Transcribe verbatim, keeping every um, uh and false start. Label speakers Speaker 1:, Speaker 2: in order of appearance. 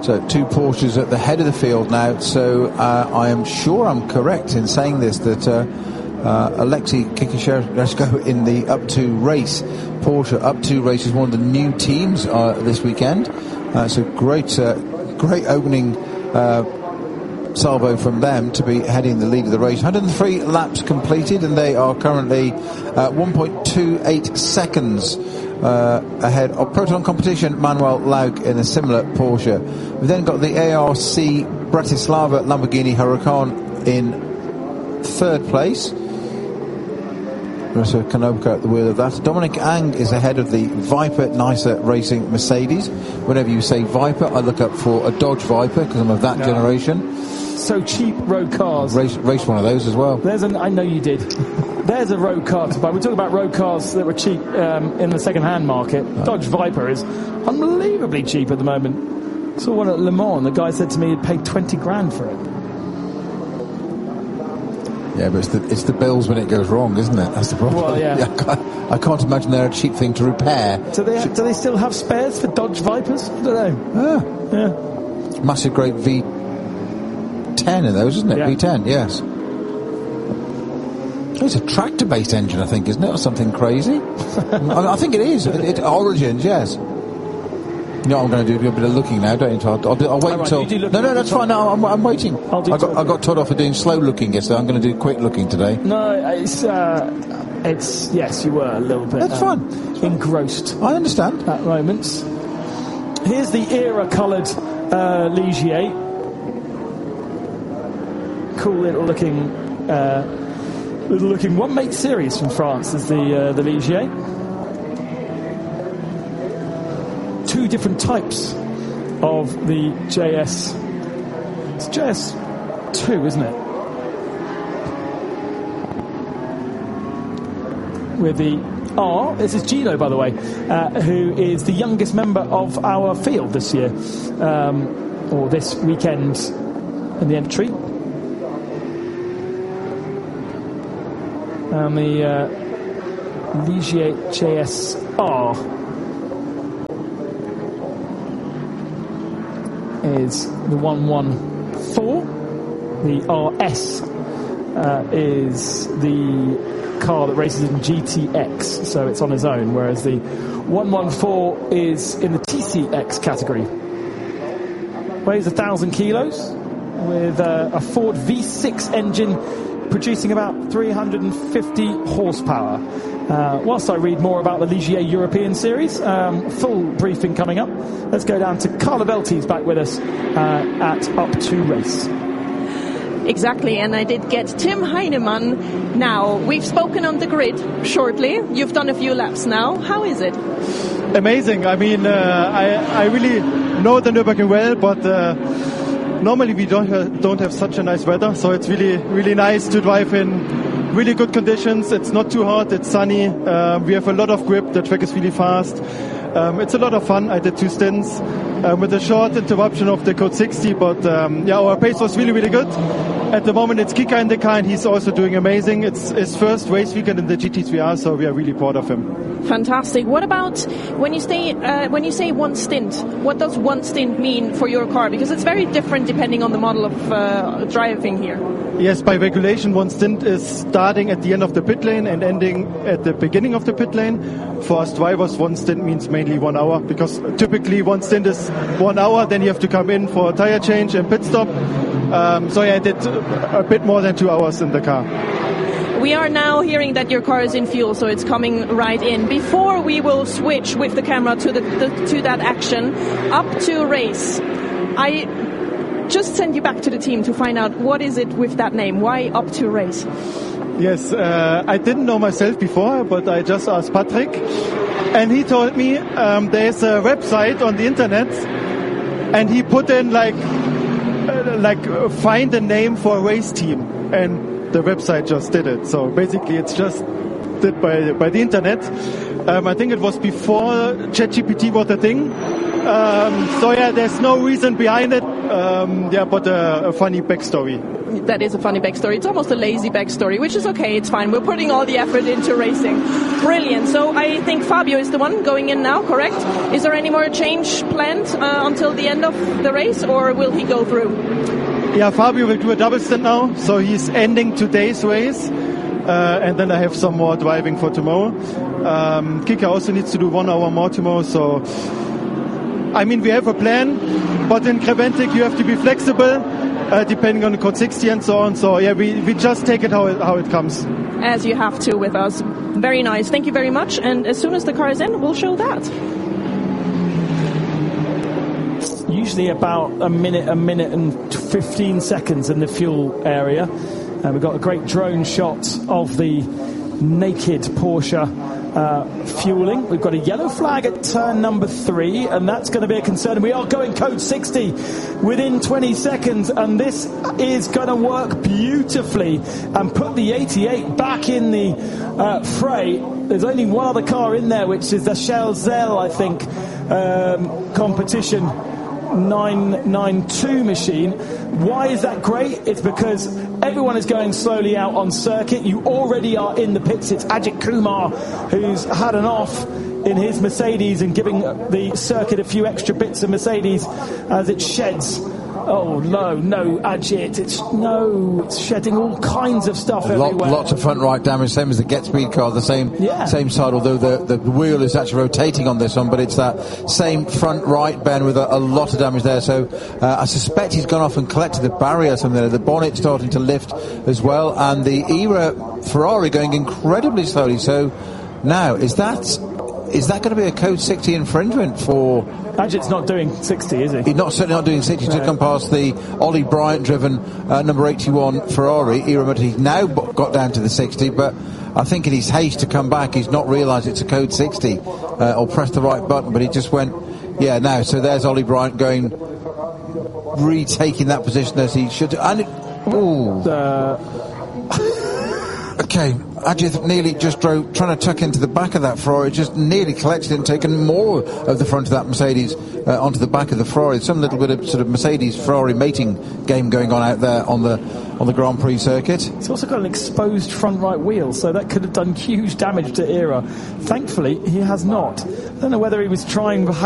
Speaker 1: So two Porsches at the head of the field now. So uh, I am sure I'm correct in saying this, that uh, uh, Alexei Kikishevko in the Up two race, Porsche Up two race, is one of the new teams uh, this weekend. Uh, so great, uh, great opening uh, salvo from them to be heading the lead of the race. one hundred three laps completed, and they are currently uh, one point two eight seconds uh, ahead of Proton Competition Manuel Laug in a similar Porsche. We've then got the A R C Bratislava Lamborghini Huracan in third place. So Konopka at the wheel of that. Dominic Ang is ahead of the Viper Nicer Racing Mercedes. Whenever you say Viper, I look up for a Dodge Viper because I'm of that no. generation.
Speaker 2: So cheap road cars.
Speaker 1: Race, race one of those as well.
Speaker 2: There's an, I know you did. There's a road car to buy. We're talking about road cars that were cheap um, in the second-hand market. Oh. Dodge Viper is unbelievably cheap at the moment. Saw one at Le Mans. The guy said to me he'd paid twenty grand for it.
Speaker 1: Yeah, but it's the, it's the bills when it goes wrong, isn't it? That's the problem.
Speaker 2: Well, yeah.
Speaker 1: yeah I, can't, I can't imagine they're a cheap thing to repair.
Speaker 2: Do they have, do they still have spares for Dodge Vipers? I don't know.
Speaker 1: Yeah.
Speaker 2: Yeah.
Speaker 1: Massive, great V ten in those, isn't it?
Speaker 2: Yeah.
Speaker 1: V ten, yes. It's a tractor-based engine, I think, isn't it? Or something crazy? I, I think it is. It, it, Origins, yes. You know what I'm going to do? Do a bit of looking now, don't you? I'll, I'll, I'll wait
Speaker 2: right,
Speaker 1: until...
Speaker 2: No,
Speaker 1: no, that's fine. No, I'm, I'm waiting.
Speaker 2: I'll do
Speaker 1: I got, I got told off for doing slow looking yesterday. I'm going to do quick looking today.
Speaker 2: No, it's... Uh, it's yes, you were a little bit...
Speaker 1: That's
Speaker 2: um,
Speaker 1: fine.
Speaker 2: Engrossed.
Speaker 1: I understand.
Speaker 2: At moments. Here's the era-coloured uh, Ligier. Cool little looking... Uh, little looking one-make series from France is the, uh, the Ligier. Two different types of the J S. It's J S two, isn't it? With the R, this is Gino, by the way, uh, who is the youngest member of our field this year, um, or this weekend in the entry. And the uh, Ligier J S R is the one one four. The R S uh, is the car that races in G T X, so it's on its own, whereas the one one four is in the T C X category. Weighs a thousand kilos with uh, a Ford V six engine producing about three hundred fifty horsepower. Uh, whilst I read more about the Ligier European Series, um, full briefing coming up. Let's go down to Carla Belti's back with us uh, at Up two Race.
Speaker 3: Exactly, and I did get Tim Heinemann now. We've spoken on the grid shortly. You've done a few laps now. How is it?
Speaker 4: Amazing. I mean, uh, I, I really know the Nürburgring well, but uh, normally we don't have, don't have such a nice weather, so it's really, really nice to drive in really good conditions. It's not too hot, it's sunny. Uh, we have a lot of grip, the track is really fast. Um, it's a lot of fun. I did two stints um, with a short interruption of the Code sixty, but um, yeah, our pace was really, really good. At the moment, it's Kika in the car, and he's also doing amazing. It's his first race weekend in the G T three R, so we are really proud of him.
Speaker 3: Fantastic. What about when you say uh, when you say one stint? What does one stint mean for your car? Because it's very different depending on the model of uh, driving here.
Speaker 4: Yes, by regulation, one stint is starting at the end of the pit lane and ending at the beginning of the pit lane. For us drivers, one stint means mainly one hour, because typically one stint is one hour, then you have to come in for a tire change and pit stop. Um, so yeah, I did a bit more than two hours in the car.
Speaker 3: We are now hearing that your car is in fuel, so it's coming right in. Before we will switch with the camera to the, the to that action, Up to Race. I just send you back to the team to find out what is it with that name. Why Up to Race?
Speaker 4: Yes, uh, I didn't know myself before, but I just asked Patrick, and he told me um, there's a website on the internet, and he put in like uh, like uh, find a name for a race team, and the website just did it. So basically, it's just did by by the internet. Um, I think it was before ChatGPT was a thing. Um, so yeah, there's no reason behind it. Um, yeah, but a, a funny backstory.
Speaker 3: That is a funny backstory. It's almost a lazy backstory, which is okay. It's fine. We're putting all the effort into racing. Brilliant. So I think Fabio is the one going in now, correct? Is there any more change planned uh, until the end of the race, or will he go through?
Speaker 4: Yeah, Fabio will do a double stint now, so he's ending today's race. Uh, and then I have some more driving for tomorrow. Um, Kika also needs to do one hour more tomorrow, so I mean, we have a plan, but in Creventic you have to be flexible, uh, depending on the Code sixty and so on. So yeah, we, we just take it how it, how it comes.
Speaker 3: As you have to with us. Very nice. Thank you very much. And as soon as the car is in, we'll show that.
Speaker 2: Usually about a minute, a minute and fifteen seconds in the fuel area. And we've got a great drone shot of the naked Porsche uh, fueling. We've got a yellow flag at turn number three, and that's going to be a concern. We are going code sixty within twenty seconds, and this is going to work beautifully and put the eighty-eight back in the uh, fray. There's only one other car in there, which is the Shelzel, I think, um, competition nine ninety-two machine. Why is that great? It's because everyone is going slowly out on circuit. You already are in the pits. It's Ajit Kumar who's had an off in his Mercedes and giving the circuit a few extra bits of Mercedes as it sheds. Oh no, no, Ajit, it's no, it's shedding all kinds of stuff
Speaker 1: Lot,
Speaker 2: everywhere.
Speaker 1: Lots of front right damage, same as the Get Speed car, the same
Speaker 2: yeah.
Speaker 1: same side, although the, the wheel is actually rotating on this one, but it's that same front right, Ben, with a, a lot of damage there. So uh, I suspect he's gone off and collected the barrier or something there. The bonnet's starting to lift as well, and the ERA Ferrari going incredibly slowly. So now, is that is that going to be a Code sixty infringement for...
Speaker 2: Ajit's not doing sixty, is he?
Speaker 1: He's not certainly not doing sixty. He's
Speaker 2: no.
Speaker 1: to come past the Ollie Bryant-driven uh, number eighty-one Ferrari. He's now got down to the sixty, but I think in his haste to come back, he's not realised it's a Code sixty uh, or pressed the right button, but he just went, yeah, now. So there's Ollie Bryant going, retaking that position as he should. And it, ooh.
Speaker 2: Uh,
Speaker 1: okay, Ajit nearly just drove, trying to tuck into the back of that Ferrari, just nearly collected it and taken more of the front of that Mercedes uh, onto the back of the Ferrari. Some little bit of sort of Mercedes-Ferrari mating game going on out there on the on the Grand Prix circuit.
Speaker 2: It's also got an exposed front right wheel, so that could have done huge damage to ERA. Thankfully, he has not. I don't know whether he was trying